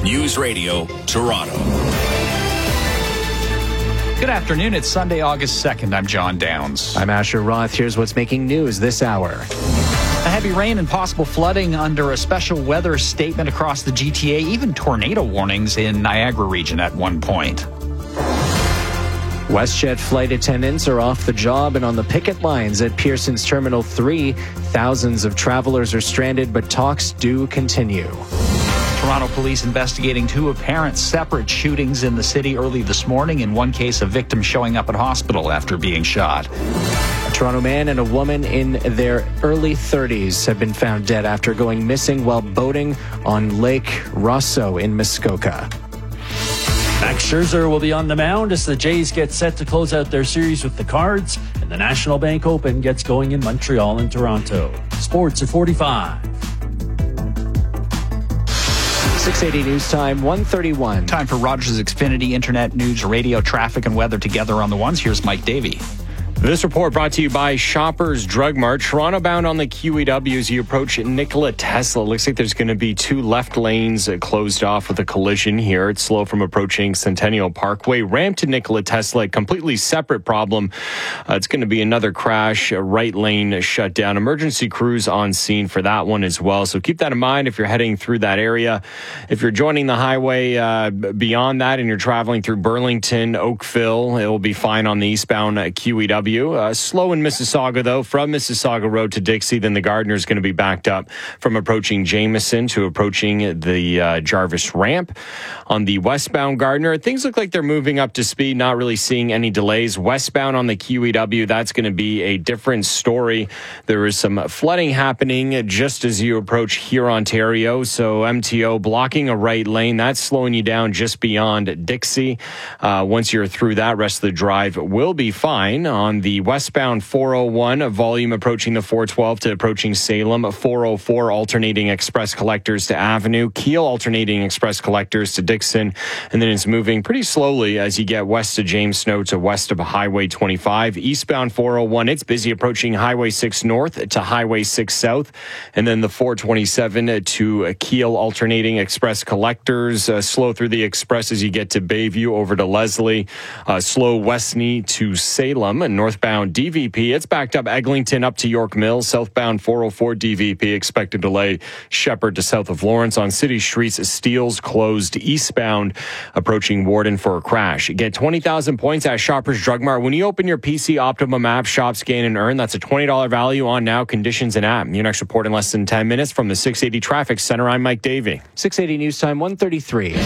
News Radio, Toronto. Good afternoon. It's Sunday, August 2nd. I'm John Downs. I'm Asher Roth. Here's what's making news this hour. A heavy rain and possible flooding under a special weather statement across the GTA, even tornado warnings in Niagara region at one point. WestJet flight attendants are off the job and on the picket lines at Pearson's Terminal 3. Thousands of travelers are stranded, but talks do continue. Toronto police investigating two apparent separate shootings in the city early this morning. In one case, a victim showing up at hospital after being shot. A Toronto man and a woman in their early 30s have been found dead after going missing while boating on Lake Rosso in Muskoka. Max Scherzer will be on the mound as the Jays get set to close out their series with the Cards, and the National Bank Open gets going in Montreal and Toronto. Sports at 45. 680 News Time, 1:31. Time for Rogers Xfinity Internet News, radio, traffic, and weather together on the ones. Here's Mike Davey. This report brought to you by Shoppers Drug Mart. Toronto bound on the QEW as you approach Nikola Tesla. Looks like there's going to be two left lanes closed off with a collision here. It's slow from approaching Centennial Parkway. Ramp to Nikola Tesla, a completely separate problem. It's going to be another crash, a right lane shut down. Emergency crews on scene for that one as well. So keep that in mind if you're heading through that area. If you're joining the highway beyond that and you're traveling through Burlington, Oakville, it will be fine on the eastbound QEW. Slow in Mississauga, though, from Mississauga Road to Dixie. Then the Gardiner is going to be backed up from approaching Jameson to approaching the Jarvis ramp. On the westbound Gardiner, things look like they're moving up to speed, not really seeing any delays. Westbound on the QEW, that's going to be a different story. There is some flooding happening just as you approach here, Ontario. So MTO blocking a right lane. That's slowing you down just beyond Dixie. Once you're through that, rest of the drive will be fine. On the westbound 401, volume approaching the 412 to approaching Salem. 404 alternating express collectors to Avenue. Keel alternating express collectors to Dixon. And then it's moving pretty slowly as you get west of James Snow to west of Highway 25. Eastbound 401, it's busy approaching Highway 6 North to Highway 6 South. And then the 427 to Keel alternating express collectors. Slow through the express as you get to Bayview over to Leslie. Slow Westney to Salem. And northbound DVP, it's backed up Eglinton up to York Mills. Southbound 404 DVP, expected delay Shepherd to south of Lawrence. On city streets, Steeles closed eastbound, approaching Warden for a crash. Get 20,000 points at Shoppers Drug Mart. When you open your PC Optimum app, shop, scan, and earn, that's a $20 value on now, conditions and app. Your next report in less than 10 minutes from the 680 Traffic Center. I'm Mike Davey. 680 News Time, 1:33.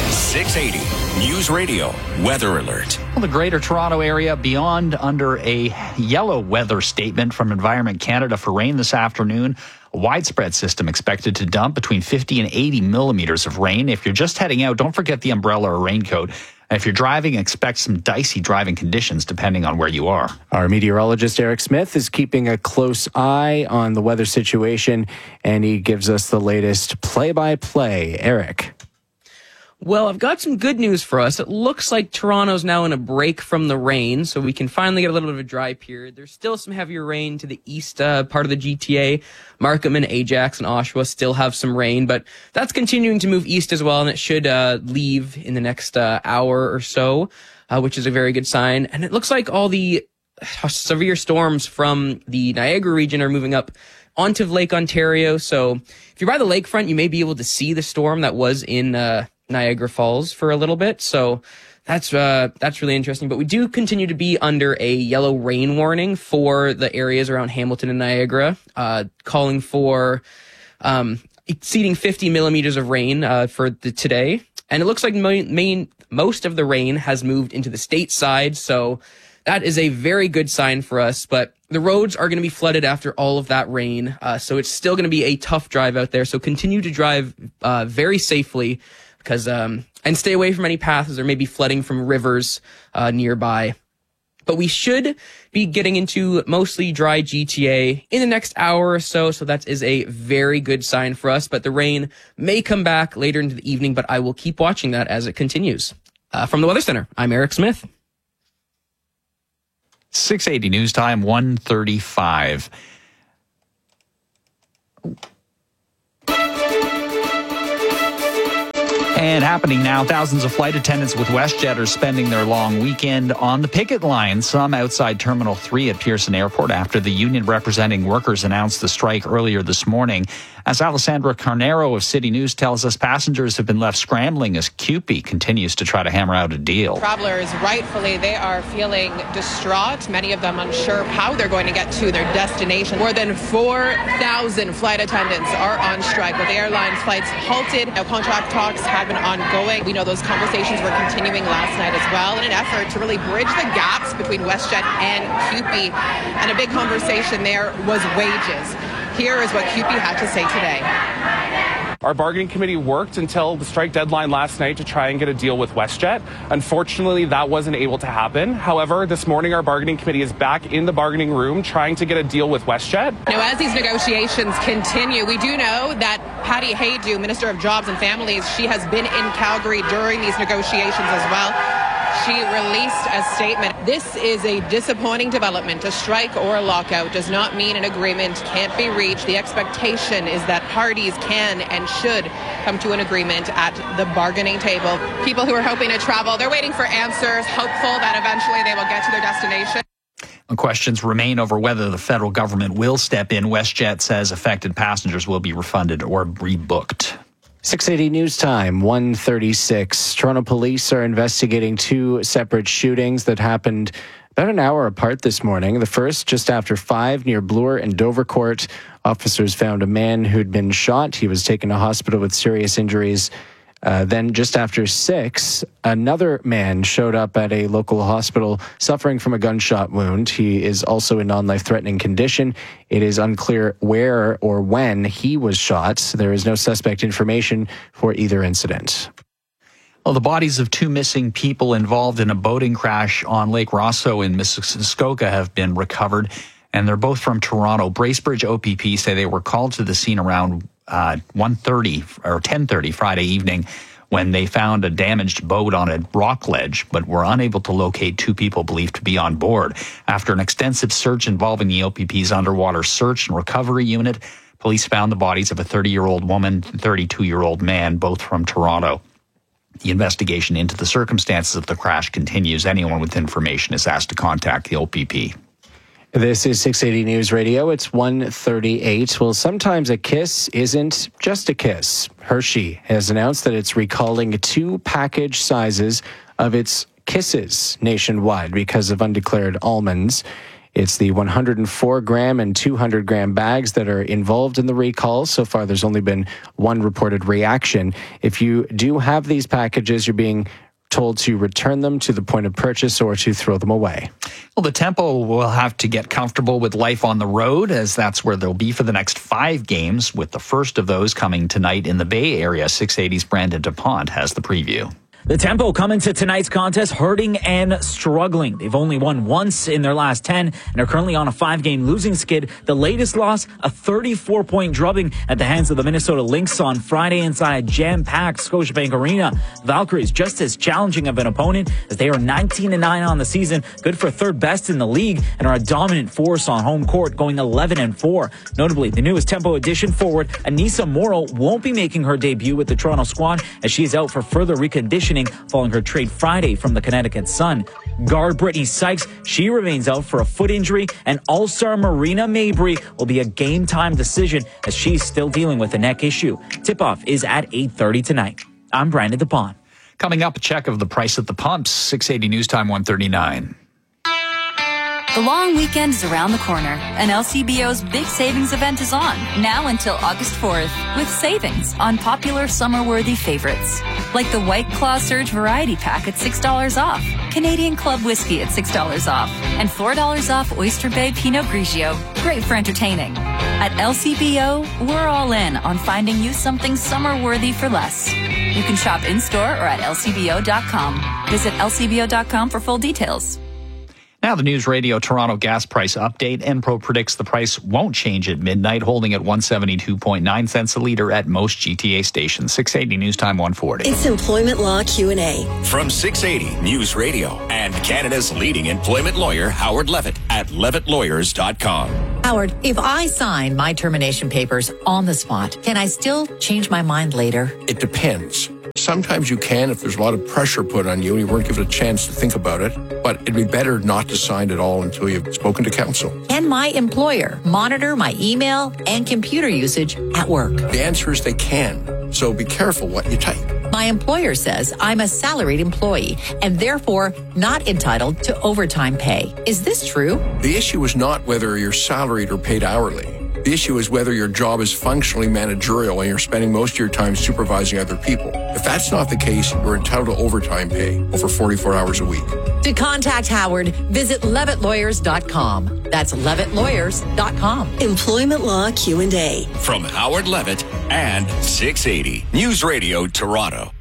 680 News Radio Weather Alert. The Greater Toronto Area beyond under a yellow weather statement from Environment Canada for rain this afternoon. A widespread system expected to dump between 50 and 80 millimeters of rain. If you're just heading out, don't forget the umbrella or raincoat. And if you're driving, expect some dicey driving conditions depending on where you are. Our meteorologist, Eric Smith, is keeping a close eye on the weather situation, and he gives us the latest play-by-play. Eric. Well, I've got some good news for us. It looks like Toronto's now in a break from the rain, so we can finally get a little bit of a dry period. There's still some heavier rain to the east part of the GTA. Markham and Ajax and Oshawa still have some rain, but that's continuing to move east as well, and it should leave in the next hour or so, which is a very good sign. And it looks like all the severe storms from the Niagara region are moving up onto Lake Ontario. So if you're by the lakefront, you may be able to see the storm that was in Niagara Falls for a little bit. So that's really interesting. But we do continue to be under a yellow rain warning for the areas around Hamilton and Niagara, calling for exceeding 50 millimeters of rain for today. And it looks like most of the rain has moved into the state side. So that is a very good sign for us. But the roads are going to be flooded after all of that rain. So it's still going to be a tough drive out there. So continue to drive very safely. And stay away from any paths or maybe flooding from rivers nearby. But we should be getting into mostly dry GTA in the next hour or so. So that is a very good sign for us. But the rain may come back later into the evening, but I will keep watching that as it continues. From the Weather Center, I'm Eric Smith. 680 News Time, 1:35. And happening now, thousands of flight attendants with WestJet are spending their long weekend on the picket line, some outside Terminal 3 at Pearson Airport after the union representing workers announced the strike earlier this morning. As Alessandra Carnero of City News tells us, passengers have been left scrambling as CUPE continues to try to hammer out a deal. Travelers, rightfully, they are feeling distraught, many of them unsure of how they're going to get to their destination. More than 4,000 flight attendants are on strike, with airline flights halted. Now, contract talks have been ongoing. We know those conversations were continuing last night as well in an effort to really bridge the gaps between WestJet and CUPE. And a big conversation there was wages. Here is what CUPE had to say today. Our bargaining committee worked until the strike deadline last night to try and get a deal with WestJet. Unfortunately, that wasn't able to happen. However, this morning, our bargaining committee is back in the bargaining room trying to get a deal with WestJet. Now, as these negotiations continue, we do know that Patty Haydu, Minister of Jobs and Families, she has been in Calgary during these negotiations as well. She released a statement. This is a disappointing development. A strike or a lockout does not mean an agreement can't be reached. The expectation is that parties can and should come to an agreement at the bargaining table. People who are hoping to travel, they're waiting for answers, hopeful that eventually they will get to their destination. Questions remain over whether the federal government will step in. WestJet says affected passengers will be refunded or rebooked. 680 News Time, 1:36. Toronto police are investigating two separate shootings that happened about an hour apart this morning. The first, just after 5 near Bloor and Dovercourt. Officers found a man who'd been shot. He was taken to hospital with serious injuries. Then just after 6, another man showed up at a local hospital suffering from a gunshot wound. He is also in non-life-threatening condition. It is unclear where or when he was shot. There is no suspect information for either incident. Well, the bodies of 2 missing people involved in a boating crash on Lake Rosso in Muskoka have been recovered, and they're both from Toronto. Bracebridge OPP say they were called to the scene around 1:30 or 10:30 Friday evening when they found a damaged boat on a rock ledge, but were unable to locate 2 people believed to be on board. After an extensive search involving the OPP's underwater search and recovery unit, police found the bodies of a 30-year-old woman and 32-year-old man, both from Toronto. The investigation into the circumstances of the crash continues. Anyone with information is asked to contact the OPP. This is 680 News Radio. It's 1:38. Well, sometimes a kiss isn't just a kiss. Hershey has announced that it's recalling 2 package sizes of its Kisses nationwide because of undeclared almonds. It's the 104-gram and 200-gram bags that are involved in the recall. So far, there's only been 1 reported reaction. If you do have these packages, you're being told to return them to the point of purchase or to throw them away. Well, the Tempo will have to get comfortable with life on the road, as that's where they'll be for the next 5 games, with the first of those coming tonight in the Bay Area. 680's Brandon DuPont has the preview. The Tempo come into tonight's contest hurting and struggling. They've only won once in their last 10 and are currently on a 5-game losing skid. The latest loss, a 34-point drubbing at the hands of the Minnesota Lynx on Friday inside a jam-packed Scotiabank Arena. Valkyries just as challenging of an opponent as they are 19-9 on the season, good for 3rd best in the league, and are a dominant force on home court, going 11-4. Notably, the newest Tempo addition forward, Anissa Morrow, won't be making her debut with the Toronto squad as she is out for further reconditioning following her trade Friday from the Connecticut Sun. Guard Brittany Sykes, she remains out for a foot injury, and All-Star Marina Mabry will be a game-time decision as she's still dealing with a neck issue. Tip-off is at 8:30 tonight. I'm Brandon DuPont. Coming up, a check of the price at the pumps. 680 News Time, 1:39. The long weekend is around the corner, and LCBO's big savings event is on, now until August 4th, with savings on popular summer-worthy favorites, like the White Claw Surge Variety Pack at $6 off, Canadian Club Whiskey at $6 off, and $4 off Oyster Bay Pinot Grigio. Great for entertaining. At LCBO, we're all in on finding you something summer-worthy for less. You can shop in-store or at lcbo.com. Visit lcbo.com for full details. Now the News Radio Toronto gas price update. Enpro predicts the price won't change at midnight, holding at 172.9 cents a litre at most GTA stations. 680 News Time, 140. It's Employment Law Q&A. From 680 News Radio and Canada's leading employment lawyer, Howard Levitt at levittlawyers.com. Howard, if I sign my termination papers on the spot, can I still change my mind later? It depends. sometimes you can if there's a lot of pressure put on you and you weren't given a chance to think about it. But it'd be better not to sign it all until you've spoken to counsel. Can my employer monitor my email and computer usage at work? The answer is they can. So be careful what you type. My employer says I'm a salaried employee and therefore not entitled to overtime pay. Is this true? The issue is not whether you're salaried or paid hourly. The issue is whether your job is functionally managerial and you're spending most of your time supervising other people. If that's not the case, you're entitled to overtime pay over 44 hours a week. To contact Howard, visit LevittLawyers.com. That's LevittLawyers.com. Employment Law Q&A. From Howard Levitt and 680 News Radio Toronto.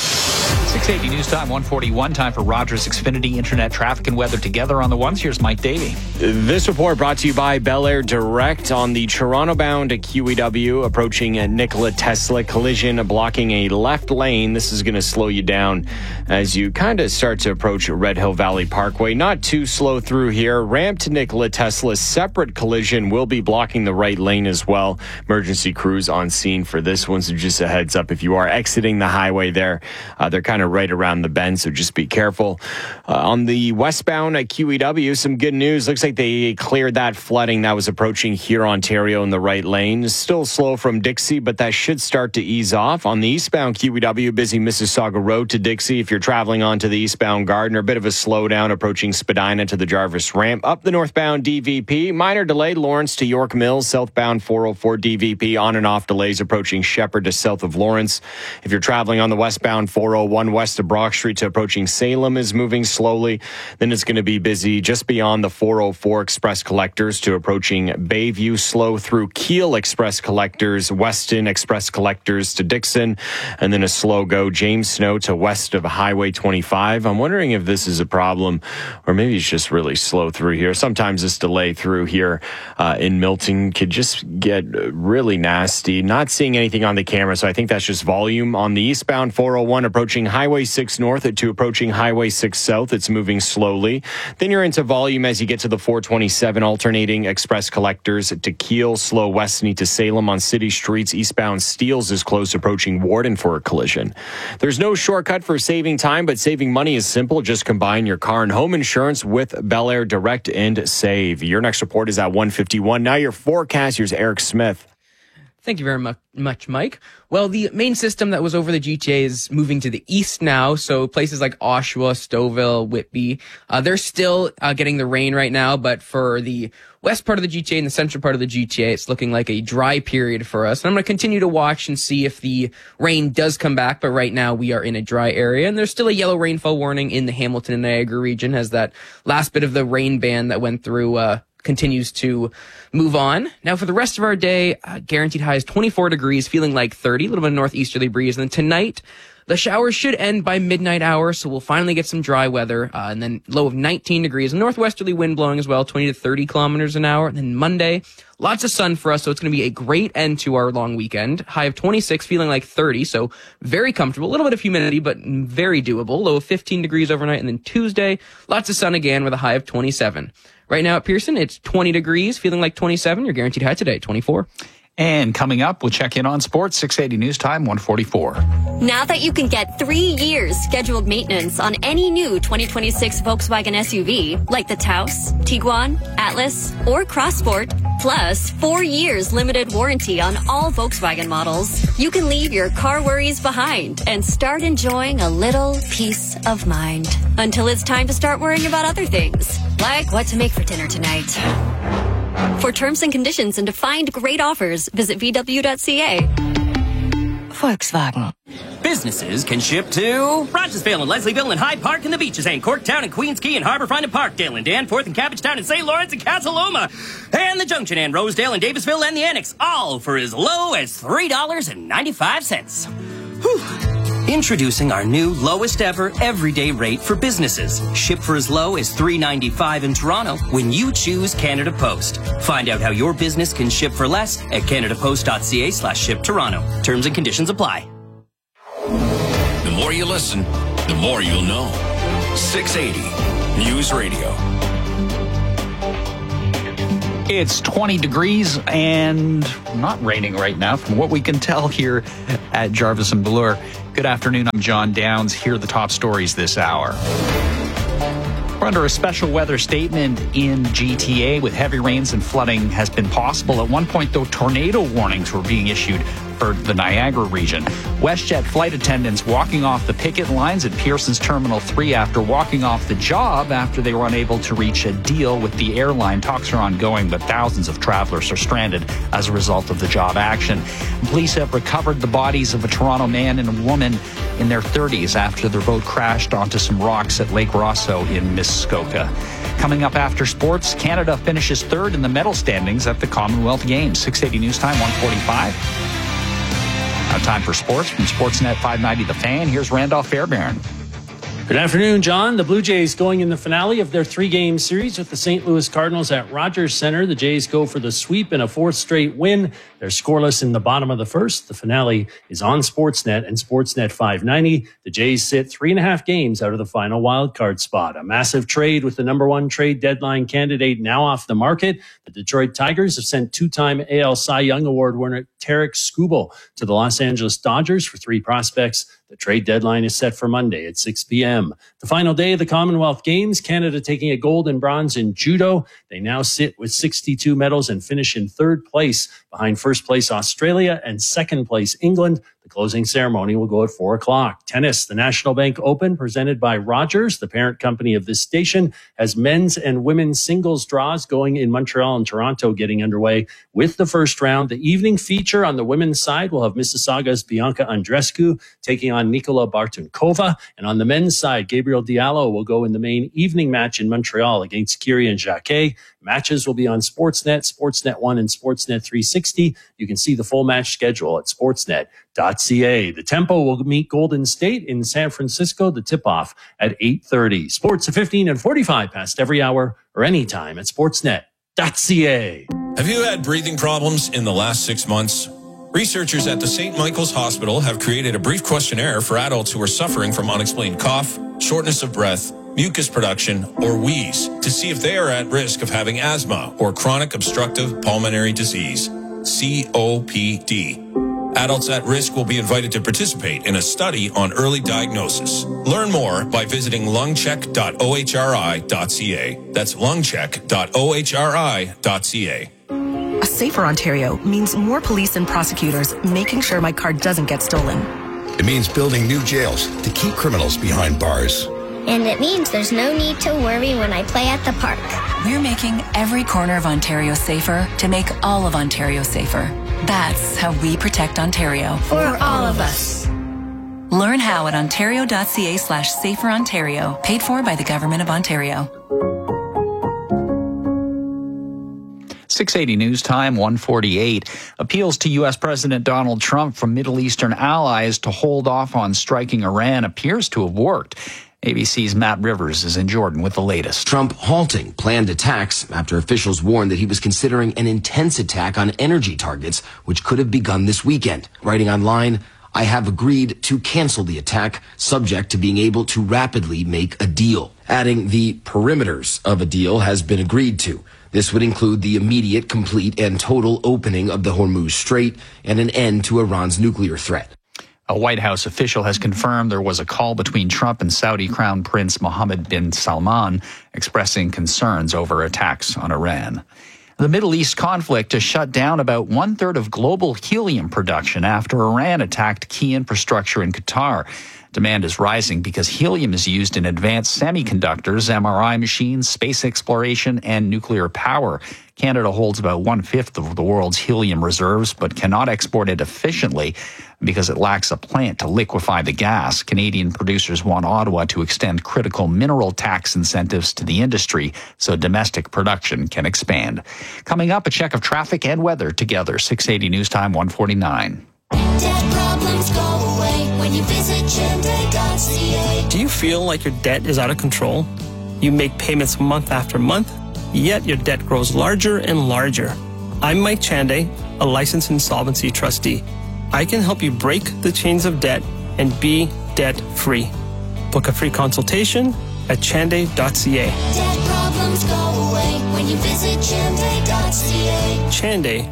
680 News Time, 1:41. Time for Rogers Xfinity Internet traffic and weather together on the ones. Here's Mike Davey. This report brought to you by Bel Air Direct on the Toronto-bound QEW approaching a Nikola Tesla collision blocking a left lane. This is going to slow you down as you kind of start to approach Red Hill Valley Parkway. Not too slow through here. Ramp to Nikola Tesla separate collision will be blocking the right lane as well. Emergency crews on scene for this one, so just a heads up if you are exiting the highway there. They're kind of right around the bend, so just be careful. On the westbound at QEW, some good news. Looks like they cleared that flooding that was approaching here, Ontario, in the right lane. Still slow from Dixie, but that should start to ease off. On the eastbound QEW, busy Mississauga Road to Dixie. If you're traveling onto the eastbound Gardiner, a bit of a slowdown approaching Spadina to the Jarvis ramp. Up the northbound DVP, minor delay Lawrence to York Mills. Southbound 404 DVP, on and off delays approaching Shepherd to south of Lawrence. If you're traveling on the westbound 401 west of Brock Street to approaching Salem is moving slowly. Then it's going to be busy just beyond the 404 Express Collectors to approaching Bayview, slow through Keele Express Collectors, Weston Express Collectors to Dixon, and then a slow go James Snow to west of Highway 25. I'm wondering if this is a problem or maybe it's just really slow through here. Sometimes this delay through here in Milton could just get really nasty. Not seeing anything on the camera, so I think that's just volume. On the eastbound 401 approaching Highway 6 north to approaching Highway 6 south, it's moving slowly. Then you're into volume as you get to the 427 alternating Express Collectors to Keele, slow westney to Salem on city streets. Eastbound Steeles is close approaching Warden for a collision. There's no shortcut for saving time, but saving money is simple. Just combine your car and home insurance with Bel Air Direct and save. Your next report is at 1:51. Now your forecast, here's Eric Smith. Thank you very much, Mike. Well, the main system that was over the GTA is moving to the east now, so places like Oshawa, Stouffville, Whitby, they're still getting the rain right now, but for the west part of the GTA and the central part of the GTA, it's looking like a dry period for us. And I'm going to continue to watch and see if the rain does come back, but right now we are in a dry area, and there's still a yellow rainfall warning in the Hamilton and Niagara region as that last bit of the rain band that went through continues to move on. Now for the rest of our day, guaranteed high is 24 degrees, feeling like 30, a little bit of northeasterly breeze. And then tonight, the showers should end by midnight hour, so we'll finally get some dry weather. And then low of 19 degrees, northwesterly wind blowing as well, 20 to 30 kilometers an hour. And then Monday, lots of sun for us, so it's going to be a great end to our long weekend. High of 26, feeling like 30, so very comfortable. A little bit of humidity, but very doable. Low of 15 degrees overnight. And then Tuesday, lots of sun again with a high of 27. Right now at Pearson, it's 20 degrees, feeling like 27. Your guaranteed high today, 24. And coming up, we'll check in on sports, 680 News Time, 1:44. Now that you can get 3 years scheduled maintenance on any new 2026 Volkswagen SUV, like the Taos, Tiguan, Atlas, or Crossport, plus 4 years limited warranty on all Volkswagen models, you can leave your car worries behind and start enjoying a little peace of mind. Until it's time to start worrying about other things, like what to make for dinner tonight. For terms and conditions and to find great offers, visit VW.ca. Volkswagen. Businesses can ship to Rogersville and Leslieville and Hyde Park and the Beaches and Corktown and Queens Quay and Harbourfront and Parkdale and Danforth and Cabbagetown and St. Lawrence and Cataloma and the Junction and Rosedale and Davisville and the Annex, all for as low as $3.95. Whew. Introducing our new lowest ever everyday rate for businesses. Ship for as low as $3.95 in Toronto when you choose Canada Post. Find out how your business can ship for less at canadapost.ca/shiptoronto. Terms and conditions apply. The more you listen, the more you'll know. 680 News Radio. It's 20 degrees and not raining right now from what we can tell here at Jarvis and Bloor. Good afternoon, I'm John Downs. Here are the top stories this hour. We're under a special weather statement in GTA with heavy rains and flooding has been possible. At one point, though, tornado warnings were being issued for the Niagara region. WestJet flight attendants walking off the picket lines at Pearson's Terminal 3 after walking off the job after they were unable to reach a deal with the airline. Talks are ongoing, but thousands of travelers are stranded as a result of the job action. Police have recovered the bodies of a Toronto man and a woman in their 30s after their boat crashed onto some rocks at Lake Rosso in Muskoka. Coming up after sports, Canada finishes third in the medal standings at the Commonwealth Games. 680 News Time, 1:45. Now time for sports from Sportsnet 590 The Fan. Here's Randolph Fairbairn. Good afternoon, John. The Blue Jays going in the finale of their 3-game series with the St. Louis Cardinals at Rogers Center. The Jays go for the sweep and a 4th straight win. They're scoreless in the bottom of the first. The finale is on Sportsnet and Sportsnet 590. The Jays sit 3.5 games out of the final wildcard spot. A massive trade with the number 1 trade deadline candidate now off the market. The Detroit Tigers have sent 2-time AL Cy Young Award winner Tarek Skubal to the Los Angeles Dodgers for 3 prospects. The trade deadline is set for Monday at 6 p.m. The final day of the Commonwealth Games, Canada taking a gold and bronze in judo. They now sit with 62 medals and finish in 3rd place behind 1st place Australia and 2nd place England. The closing ceremony will go at 4 o'clock. Tennis, the National Bank Open, presented by Rogers, the parent company of this station, has men's and women's singles draws going in Montreal and Toronto getting underway with the first round. The evening feature on the women's side will have Mississauga's Bianca Andreescu taking on Nikola Bartunkova. And on the men's side, Gabriel Diallo will go in the main evening match in Montreal against Kyrian Jacquet. Matches will be on Sportsnet, Sportsnet 1, and Sportsnet 360. You can see the full match schedule at sportsnet.ca. The Tempo will meet Golden State in San Francisco. The tip-off at 8:30. Sports at 15 and 45 past every hour or anytime at sportsnet.ca. Have you had breathing problems in the last 6 months? Researchers at the St. Michael's Hospital have created a brief questionnaire for adults who are suffering from unexplained cough, shortness of breath, mucus production, or wheeze to see if they are at risk of having asthma or chronic obstructive pulmonary disease, COPD. Adults at risk will be invited to participate in a study on early diagnosis. Learn more by visiting lungcheck.ohri.ca. That's lungcheck.ohri.ca. A safer Ontario means more police and prosecutors making sure my car doesn't get stolen. It means building new jails to keep criminals behind bars. And it means there's no need to worry when I play at the park. We're making every corner of Ontario safer to make all of Ontario safer. That's how we protect Ontario. For all of us. Learn how at ontario.ca/saferontario. Paid for by the Government of Ontario. 680 News Time, 1:48. Appeals to U.S. President Donald Trump from Middle Eastern allies to hold off on striking Iran appears to have worked. ABC's Matt Rivers is in Jordan with the latest. Trump halting planned attacks after officials warned that he was considering an intense attack on energy targets, which could have begun this weekend. Writing online, I have agreed to cancel the attack, subject to being able to rapidly make a deal. Adding the perimeters of a deal has been agreed to. This would include the immediate, complete, and total opening of the Hormuz Strait and an end to Iran's nuclear threat. A White House official has confirmed there was a call between Trump and Saudi Crown Prince Mohammed bin Salman expressing concerns over attacks on Iran. The Middle East conflict has shut down about 1/3 of global helium production after Iran attacked key infrastructure in Qatar. Demand is rising because helium is used in advanced semiconductors, MRI machines, space exploration, and nuclear power. Canada holds about 1/5 of the world's helium reserves, but cannot export it efficiently because it lacks a plant to liquefy the gas. Canadian producers want Ottawa to extend critical mineral tax incentives to the industry so domestic production can expand. Coming up, a check of traffic and weather together. 680 News Time, 1:49. Debt problems go away when you visit Chande.ca. Do you feel like your debt is out of control? You make payments month after month, yet your debt grows larger and larger. I'm Mike Chande, a licensed insolvency trustee. I can help you break the chains of debt and be debt-free. Book a free consultation at Chande.ca. Debt problems go away when when you visit Chande.ca. Chande,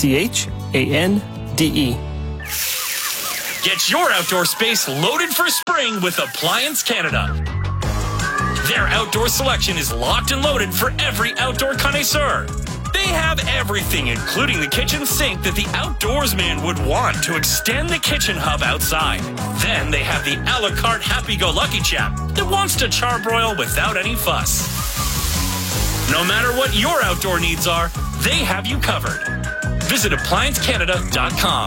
Chande. Get your outdoor space loaded for spring with Appliance Canada. Their outdoor selection is locked and loaded for every outdoor connoisseur. They have everything, including the kitchen sink that the outdoorsman would want to extend the kitchen hub outside. Then they have the a la carte happy-go-lucky chap that wants to charbroil without any fuss. No matter what your outdoor needs are, they have you covered. Visit ApplianceCanada.com.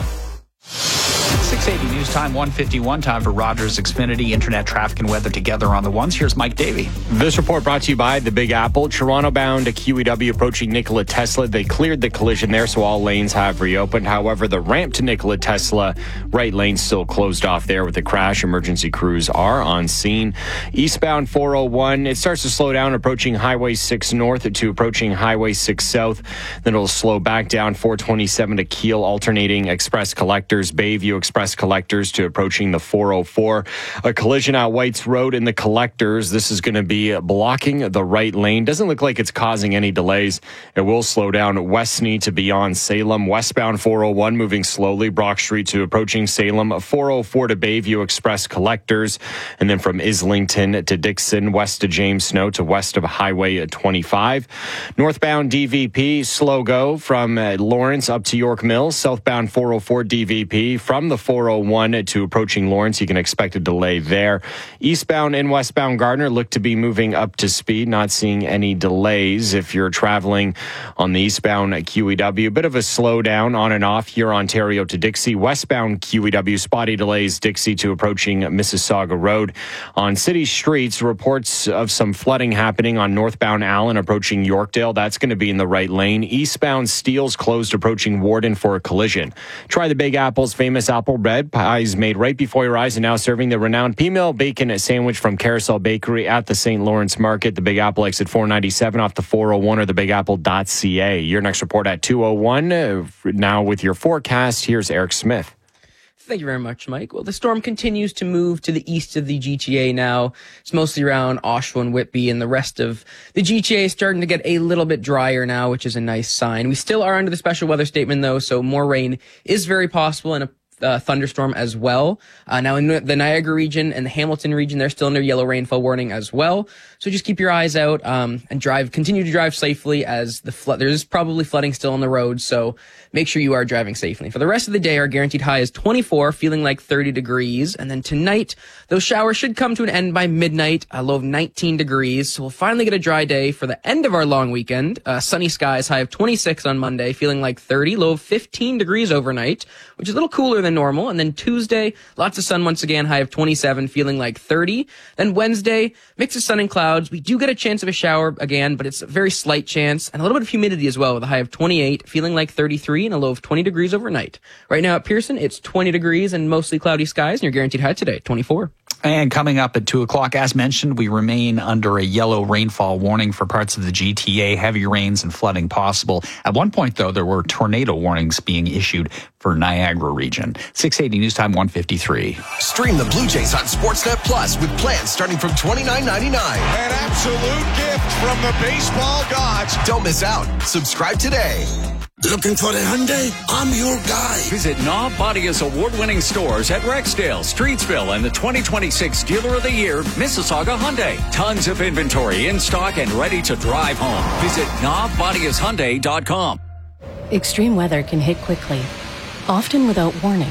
680 News Time, 1:51. Time for Rogers Xfinity Internet Traffic and Weather together on the ones. Here's Mike Davey. This report brought to you by the Big Apple. Toronto-bound QEW approaching Nikola Tesla. They cleared the collision there, so all lanes have reopened. However, the ramp to Nikola Tesla, right lane still closed off there with the crash. Emergency crews are on scene. Eastbound 401, it starts to slow down approaching Highway 6 North to approaching Highway 6 South. Then it'll slow back down 427 to Kiel, alternating Express Collectors, Bayview Express Collectors to approaching the 404. A collision at Whites Road in the Collectors. This is going to be blocking the right lane. Doesn't look like it's causing any delays. It will slow down Westney to beyond Salem. Westbound 401 moving slowly. Brock Street to approaching Salem. 404 to Bayview Express Collectors. And then from Islington to Dixon, west to James Snow to west of Highway 25. Northbound DVP, slow go from Lawrence up to York Mills. Southbound 404 DVP from the 401 to approaching Lawrence. You can expect a delay there. Eastbound and westbound Gardner look to be moving up to speed. Not seeing any delays if you're traveling on the eastbound QEW. Bit of a slowdown on and off here, Ontario to Dixie. Westbound QEW, spotty delays Dixie to approaching Mississauga Road. On city streets, reports of some flooding happening on northbound Allen approaching Yorkdale. That's going to be in the right lane. Eastbound Steeles closed approaching Warden for a collision. Try the Big Apple's famous apple bread pies made right before your eyes and now serving the renowned P-Mill Bacon sandwich from Carousel Bakery at the St. Lawrence Market. The Big Apple exit 497 off the 401 or thebigapple.ca. Your next report at 2:01. Now with your forecast, here's Eric Smith. Thank you very much, Mike. Well, the storm continues to move to the east of the GTA now. It's mostly around Oshawa and Whitby, and the rest of the GTA is starting to get a little bit drier now, which is a nice sign. We still are under the special weather statement, though, so more rain is very possible, and a thunderstorm as well. Now in the Niagara region and the Hamilton region, they're still under yellow rainfall warning as well. So just keep your eyes out, and continue to drive safely as there's probably flooding still on the road. So make sure you are driving safely. For the rest of the day, our guaranteed high is 24, feeling like 30 degrees. And then tonight, those showers should come to an end by midnight, a low of 19 degrees. So we'll finally get a dry day for the end of our long weekend. Sunny skies, high of 26 on Monday, feeling like 30, low of 15 degrees overnight, which is a little cooler than normal. And then Tuesday, lots of sun once again, high of 27, feeling like 30. Then Wednesday, mix of sun and clouds. We do get a chance of a shower again, but it's a very slight chance, and a little bit of humidity as well, with a high of 28, feeling like 33, and a low of 20 degrees overnight. Right now at Pearson, it's 20 degrees and mostly cloudy skies, and your guaranteed high today, 24. And coming up at 2 o'clock, as mentioned, we remain under a yellow rainfall warning for parts of the GTA. Heavy rains and flooding possible. At one point, though, there were tornado warnings being issued for Niagara region. 680 News Time, 1:53. Stream the Blue Jays on Sportsnet Plus with plans starting from $29.99. An absolute gift from the baseball gods. Don't miss out. Subscribe today. Looking for the Hyundai? I'm your guy. Visit Knob Bodia's award-winning stores at Rexdale, Streetsville, and the 2026 Dealer of the Year, Mississauga Hyundai. Tons of inventory in stock and ready to drive home. Visit knobbodiashyundai.com. Extreme weather can hit quickly, often without warning.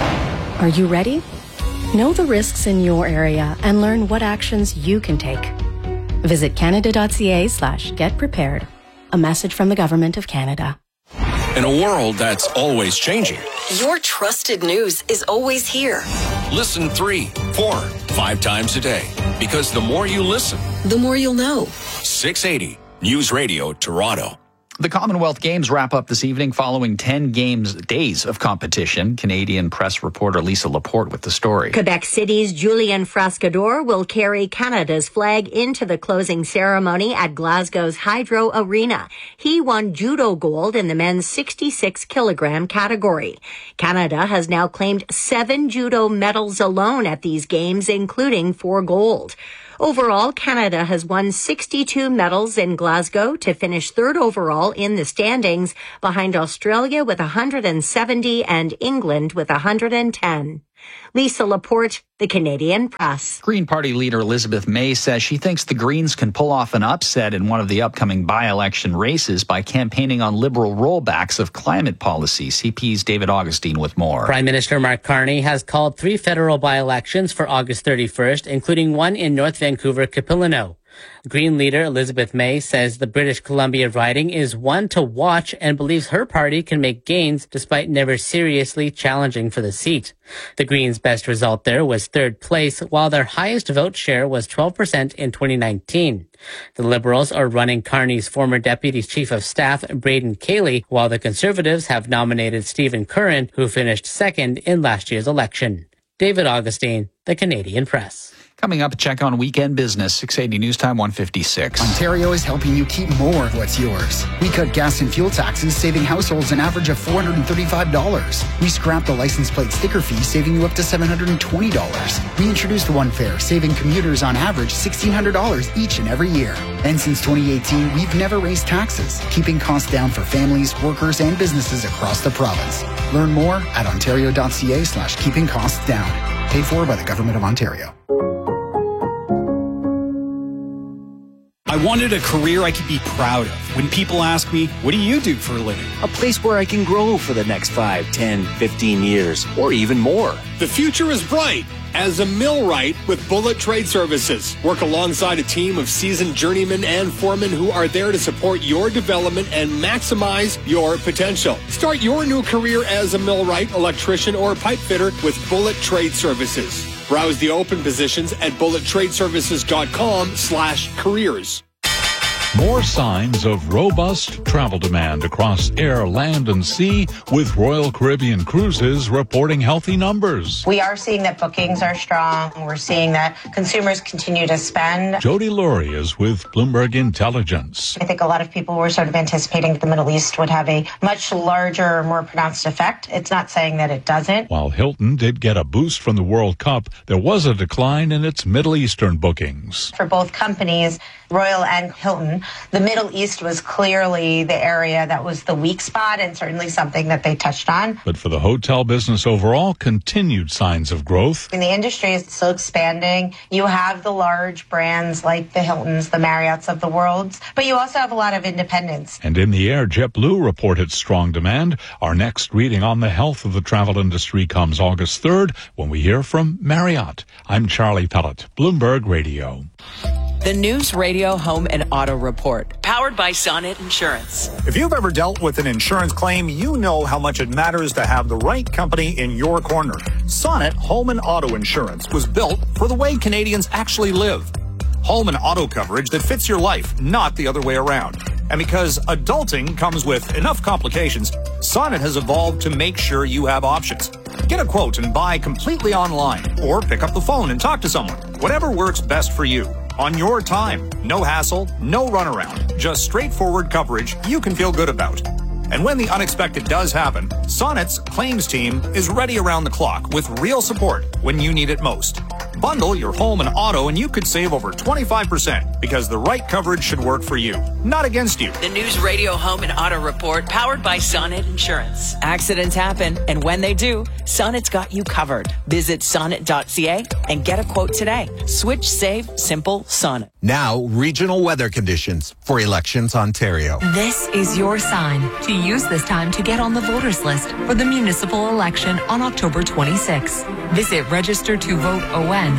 Are you ready? Know the risks in your area and learn what actions you can take. Visit canada.ca/getprepared. A message from the Government of Canada. In a world that's always changing, Your trusted news is always here. listen 3, 4, 5 times a day. Because the more you listen, The more you'll know. 680 News Radio Toronto. The Commonwealth Games wrap up this evening following 10 days of competition. Canadian press reporter Lisa Laporte with the story. Quebec City's Julien Frascador will carry Canada's flag into the closing ceremony at Glasgow's Hydro Arena. He won judo gold in the men's 66-kilogram category. Canada has now claimed 7 judo medals alone at these games, including 4 gold. Overall, Canada has won 62 medals in Glasgow to finish third overall in the standings, behind Australia with 170 and England with 110. Lisa Laporte, The Canadian Press. Green Party leader Elizabeth May says she thinks the Greens can pull off an upset in one of the upcoming by-election races by campaigning on Liberal rollbacks of climate policy. CP's David Augustine with more. Prime Minister Mark Carney has called 3 federal by-elections for August 31st, including one in North Vancouver, Capilano. Green leader Elizabeth May says the British Columbia riding is one to watch and believes her party can make gains despite never seriously challenging for the seat. The Greens' best result there was third place, while their highest vote share was 12% in 2019. The Liberals are running Carney's former Deputy Chief of Staff, Braden Cayley, while the Conservatives have nominated Stephen Curran, who finished second in last year's election. David Augustine, The Canadian Press. Coming up, check on weekend business, 680 News Time 156. Ontario is helping you keep more of what's yours. We cut gas and fuel taxes, saving households an average of $435. We scrapped the license plate sticker fee, saving you up to $720. We introduced One Fare, saving commuters on average $1,600 each and every year. And since 2018, we've never raised taxes, keeping costs down for families, workers, and businesses across the province. Learn more at ontario.ca/keeping costs down. Paid for by the Government of Ontario. I wanted a career I could be proud of. When people ask me, what do you do for a living? A place where I can grow for the next 5, 10, 15 years, or even more. The future is bright as a millwright with Bullet Trade Services. Work alongside a team of seasoned journeymen and foremen who are there to support your development and maximize your potential. Start your new career as a millwright, electrician, or pipe fitter with Bullet Trade Services. Browse the open positions at bullettradeservices.com/careers. More signs of robust travel demand across air, land, and sea, with Royal Caribbean Cruises reporting healthy numbers. We are seeing that bookings are strong. We're seeing that consumers continue to spend. Jody Laurie is with Bloomberg Intelligence. I think a lot of people were sort of anticipating that the Middle East would have a much larger, more pronounced effect. It's not saying that it doesn't. While Hilton did get a boost from the World Cup, there was a decline in its Middle Eastern bookings. For both companies, Royal and Hilton, the Middle East was clearly the area that was the weak spot and certainly something that they touched on. But for the hotel business overall, continued signs of growth. And the industry is still expanding. You have the large brands like the Hiltons, the Marriotts of the world, but you also have a lot of independents. And in the air, JetBlue reported strong demand. Our next reading on the health of the travel industry comes August 3rd when we hear from Marriott. I'm Charlie Pellet, Bloomberg Radio. The News Radio Home and Auto Report, powered by Sonnet Insurance. If you've ever dealt with an insurance claim, you know how much it matters to have the right company in your corner. Sonnet Home and Auto Insurance was built for the way Canadians actually live. Home and auto coverage that fits your life, not the other way around. And because adulting comes with enough complications, Sonnet has evolved to make sure you have options. Get a quote and buy completely online, or pick up the phone and talk to someone. Whatever works best for you. On your time. No hassle, no runaround. Just straightforward coverage you can feel good about. And when the unexpected does happen, Sonnet's claims team is ready around the clock with real support when you need it most. Bundle your home and auto and you could save over 25% because the right coverage should work for you, not against you. The News Radio Home and Auto Report, powered by Sonnet Insurance. Accidents happen, and when they do, Sonnet's got you covered. Visit sonnet.ca and get a quote today. Switch, save, simple, Sonnet. Now, regional weather conditions for Elections Ontario. This is your sign to use this time to get on the voters list for the municipal election on October 26. Visit registertovoteon.ca.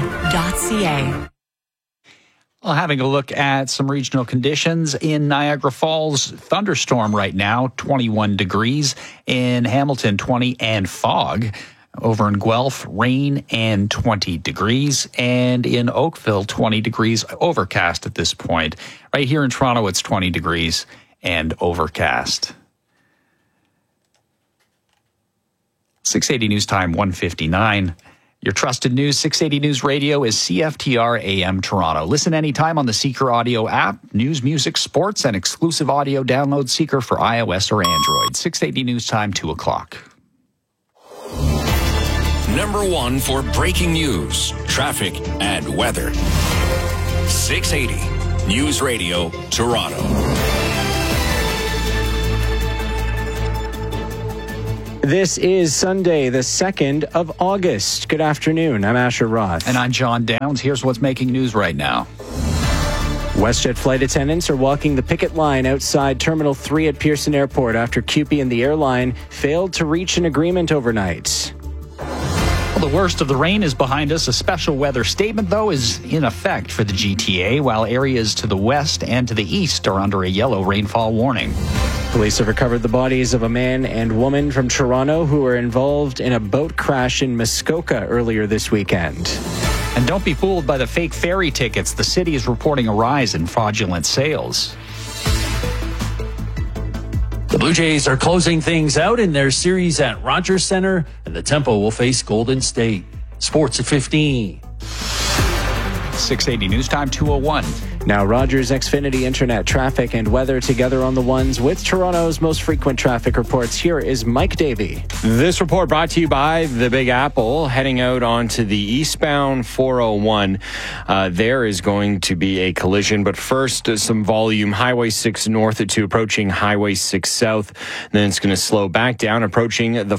Well, having a look at some regional conditions in Niagara Falls, thunderstorm right now, 21 degrees. In Hamilton, 20 and fog. Over in Guelph, rain and 20 degrees. And in Oakville, 20 degrees, overcast at this point. Right here in Toronto, it's 20 degrees and overcast. 680 News Time, 1:59. Your trusted news, 680 News Radio, is CFTR AM Toronto. Listen anytime on the Seeker Audio app, news, music, sports, and exclusive audio download Seeker for iOS or Android. 680 News Time, 2 o'clock. Number 1 for breaking news, traffic, and weather. 680 News Radio, Toronto. This is Sunday, the 2nd of August. Good afternoon. I'm Asher Roth. And I'm John Downs. Here's what's making news right now. WestJet flight attendants are walking the picket line outside Terminal 3 at Pearson Airport after CUPE and the airline failed to reach an agreement overnight. Well, the worst of the rain is behind us. A special weather statement, though, is in effect for the GTA, while areas to the west and to the east are under a yellow rainfall warning. Police have recovered the bodies of a man and woman from Toronto who were involved in a boat crash in Muskoka earlier this weekend. And don't be fooled by the fake ferry tickets. The city is reporting a rise in fraudulent sales. The Blue Jays are closing things out in their series at Rogers Centre, and the Tempo will face Golden State. Sports at 15. 680 News Time 201. Now, Rogers Xfinity Internet traffic and weather together on the ones with Toronto's most frequent traffic reports. Here is Mike Davey. This report brought to you by the Big Apple. Heading out onto the eastbound 401, there is going to be a collision. But first, some volume. Highway 6 north to approaching Highway 6 south. Then it's going to slow back down, approaching the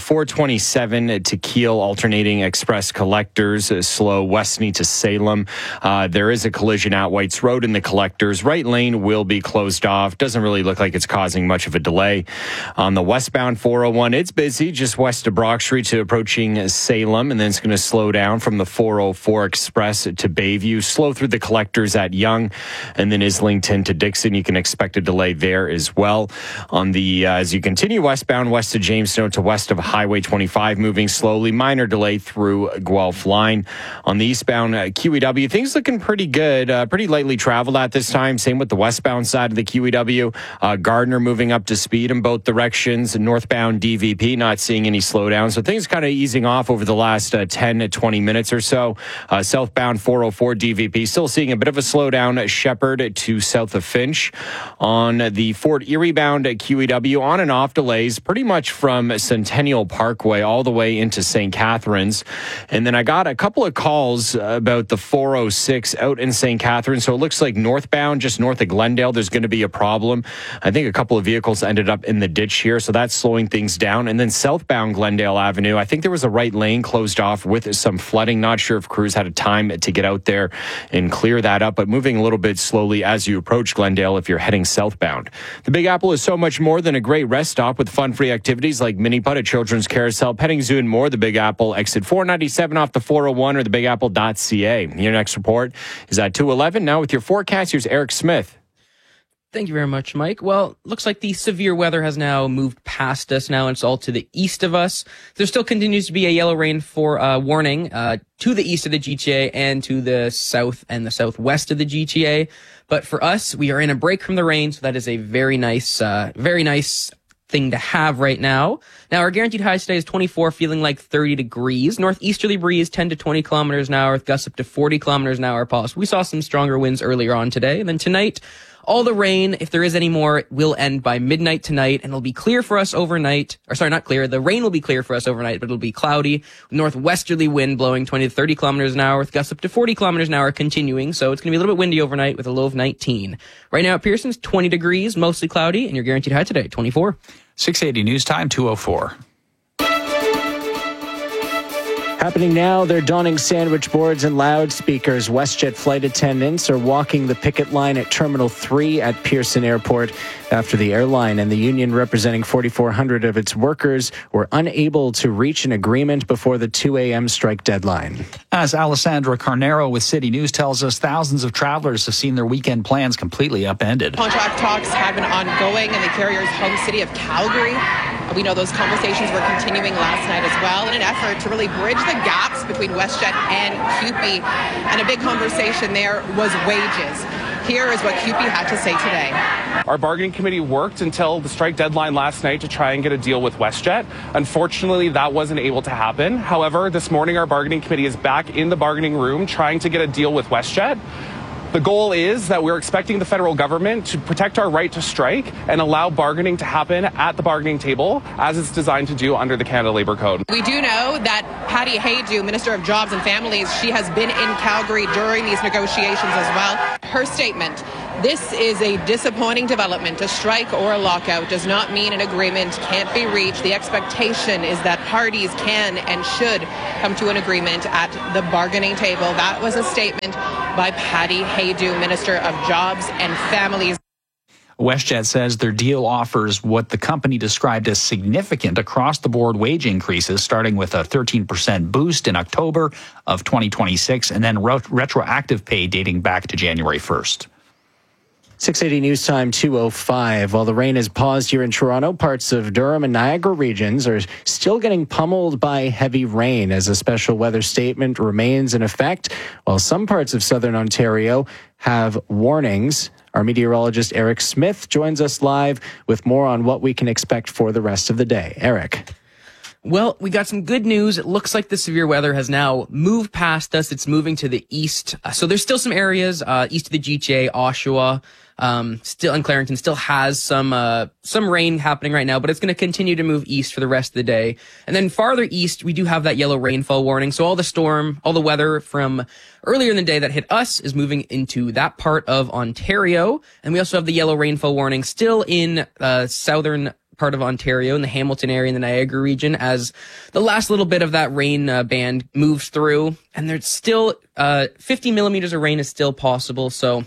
427 to Kiel, alternating express collectors. Slow westny to Salem. There is a collision at Whites Road in the collectors. Right lane will be closed off. Doesn't really look like it's causing much of a delay. On the westbound 401, it's busy just west of Brock Street to approaching Salem, and then it's going to slow down from the 404 Express to Bayview. Slow through the collectors at Yonge, and then Islington to Dixon. You can expect a delay there as well. On the as you continue westbound west of Jamestown to west of Highway 25, moving slowly. Minor delay through Guelph line. On the eastbound QEW, things looking pretty good. Pretty lightly traveled at this time. Same with the westbound side of the QEW. Gardner moving up to speed in both directions. Northbound DVP not seeing any slowdown. So things kind of easing off over the last 10 to 20 minutes or so. Southbound 404 DVP still seeing a bit of a slowdown. Shepherd to south of Finch. On the Fort Erie bound QEW, on and off delays pretty much from Centennial Parkway all the way into St. Catharines. And then I got a couple of calls about the 406 out in St. Catharines. So it looks like northbound, just north of Glendale, there's going to be a problem. I think a couple of vehicles ended up in the ditch here, so that's slowing things down. And then southbound Glendale Avenue, I think there was a right lane closed off with some flooding. Not sure if crews had a time to get out there and clear that up, but moving a little bit slowly as you approach Glendale if you're heading southbound. The Big Apple is so much more than a great rest stop with fun-free activities like mini putt, a children's carousel, petting zoo, and more. The Big Apple, exit 497 off the 401 or thebigapple.ca. Your next report is at 2:11. Now with your forecast, here's Eric Smith. Thank you very much, Mike. Well, looks like the severe weather has now moved past us now, and it's all to the east of us. There still continues to be a yellow rain warning to the east of the GTA and to the south and the southwest of the GTA. But for us, we are in a break from the rain, so that is a very nice thing to have right now. Now, our guaranteed high today is 24, feeling like 30 degrees. Northeasterly breeze, 10 to 20 kilometers an hour, with gusts up to 40 kilometers an hour possible. We saw some stronger winds earlier on today. And then tonight, all the rain, if there is any more, will end by midnight tonight, and it'll be clear for us overnight. Or sorry, not clear. The rain will be clear for us overnight, but it'll be cloudy. Northwesterly wind blowing 20 to 30 kilometers an hour, with gusts up to 40 kilometers an hour continuing. So it's going to be a little bit windy overnight with a low of 19. Right now at Pearson's, 20 degrees, mostly cloudy, and your guaranteed high today, 24. 680 News Time 204. Happening now, they're donning sandwich boards and loudspeakers. WestJet flight attendants are walking the picket line at Terminal 3 at Pearson Airport after the airline and the union representing 4,400 of its workers were unable to reach an agreement before the 2 a.m. strike deadline. As Alessandra Carnero with City News tells us, thousands of travelers have seen their weekend plans completely upended. Contract talks have been ongoing in the carrier's home city of Calgary. We know those conversations were continuing last night as well in an effort to really bridge the gaps between WestJet and CUPE. And a big conversation there was wages. Here is what CUPE had to say today. Our bargaining committee worked until the strike deadline last night to try and get a deal with WestJet. Unfortunately, that wasn't able to happen. However, this morning our bargaining committee is back in the bargaining room trying to get a deal with WestJet. The goal is that we're expecting the federal government to protect our right to strike and allow bargaining to happen at the bargaining table as it's designed to do under the Canada Labour Code. We do know that Patty Haydu, Minister of Jobs and Families, she has been in Calgary during these negotiations as well. Her statement: "This is a disappointing development. A strike or a lockout does not mean an agreement can't be reached. The expectation is that parties can and should come to an agreement at the bargaining table." That was a statement by Patty Haydu, Minister of Jobs and Families. WestJet says their deal offers what the company described as significant across-the-board wage increases, starting with a 13% boost in October of 2026 and then retroactive pay dating back to January 1st. 680 News Time 2:05. While the rain has paused here in Toronto, parts of Durham and Niagara regions are still getting pummeled by heavy rain as a special weather statement remains in effect, while some parts of southern Ontario have warnings. Our meteorologist Eric Smith joins us live with more on what we can expect for the rest of the day. Eric. Well, we got some good news. It looks like the severe weather has now moved past us. It's moving to the east. So there's still some areas east of the GTA, Oshawa, still in Clarington, still has some rain happening right now, but it's going to continue to move east for the rest of the day. And then farther east, we do have that yellow rainfall warning. So all the weather from earlier in the day that hit us is moving into that part of Ontario. And we also have the yellow rainfall warning still in southern part of Ontario, in the Hamilton area, in the Niagara region, as the last little bit of that rain band moves through. And there's still 50 millimeters of rain is still possible. So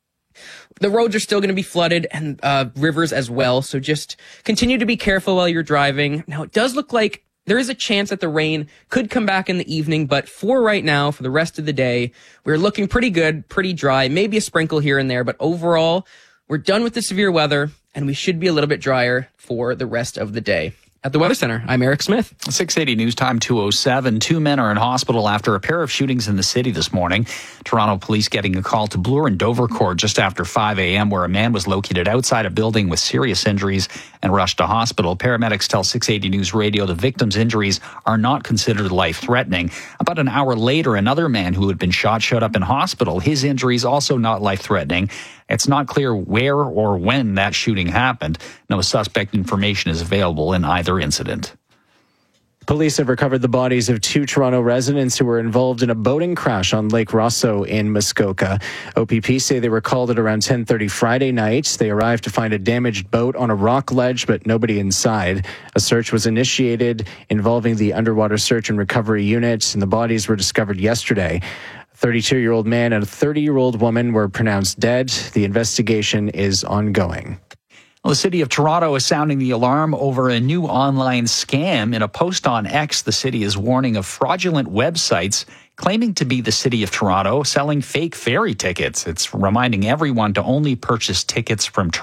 the roads are still going to be flooded, and rivers as well. So just continue to be careful while you're driving. Now, it does look like there is a chance that the rain could come back in the evening, but for right now, for the rest of the day, we're looking pretty good, pretty dry, maybe a sprinkle here and there, but overall, we're done with the severe weather, and we should be a little bit drier for the rest of the day. At the Weather Center, I'm Eric Smith. 680 News Time 2:07. Two men are in hospital after a pair of shootings in the city this morning. Toronto police getting a call to Bloor and Dovercourt just after 5 a.m. where a man was located outside a building with serious injuries and rushed to hospital. Paramedics tell 680 News Radio the victim's injuries are not considered life-threatening. About an hour later, another man who had been shot showed up in hospital. His injuries also not life-threatening. It's not clear where or when that shooting happened. No suspect information is available in either incident. Police have recovered the bodies of two Toronto residents who were involved in a boating crash on Lake Rosso in Muskoka. OPP say they were called at around 10:30 Friday night. They arrived to find a damaged boat on a rock ledge, but nobody inside. A search was initiated involving the Underwater Search and Recovery Unit, and the bodies were discovered yesterday. A 32-year-old man and a 30-year-old woman were pronounced dead. The investigation is ongoing. Well, the city of Toronto is sounding the alarm over a new online scam. In a post on X, the city is warning of fraudulent websites claiming to be the city of Toronto selling fake ferry tickets. It's reminding everyone to only purchase tickets from